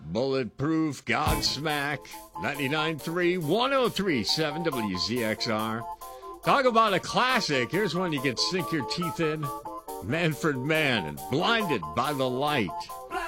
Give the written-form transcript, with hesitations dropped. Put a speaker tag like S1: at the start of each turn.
S1: Bulletproof Godsmack, 99.3, 103.7 WZXR. Talk about a classic. Here's one you can sink your teeth in. Manfred Mann and Blinded by the Light.